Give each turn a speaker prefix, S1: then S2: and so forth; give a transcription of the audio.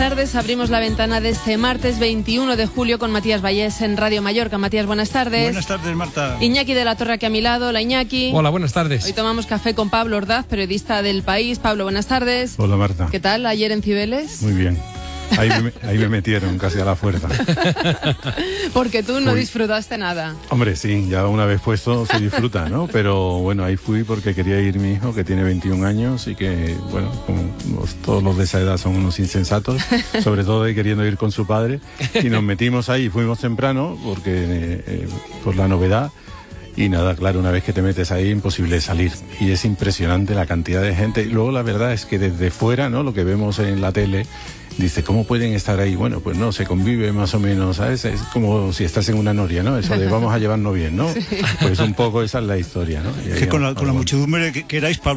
S1: tardes. Abrimos la ventana de este martes 21 de julio con Matías Vallés en Radio Mallorca. Matías, buenas tardes.
S2: Buenas tardes, Marta.
S1: Iñaki de la Torre aquí a mi lado. Hola, Iñaki.
S3: Hola, buenas tardes.
S1: Hoy tomamos café con Pablo Ordaz, periodista del País. Pablo, buenas tardes.
S2: Hola, Marta.
S1: ¿Qué tal ayer en Cibeles?
S2: Muy bien. Ahí me metieron casi a la fuerza.
S1: Porque tú no disfrutaste nada.
S2: Hombre, sí, ya una vez puesto se disfruta, ¿no? Pero bueno, ahí fui porque quería ir mi hijo, que tiene 21 años y que, bueno, como todos los de esa edad son unos insensatos, sobre todo queriendo ir con su padre. Y nos metimos ahí, fuimos temprano porque por la novedad. Y nada, claro, una vez que te metes ahí, imposible salir. Y es impresionante la cantidad de gente. Y luego la verdad es que desde fuera, ¿no? Lo que vemos en la tele, dice, ¿cómo pueden estar ahí? Bueno, pues no, se convive más o menos, ¿sabes? Es como si estás en una noria, ¿no? Eso de vamos a llevarnos bien, ¿no? Sí. Pues un poco esa es la historia, ¿no? Y
S4: con la muchedumbre que erais, Pablo.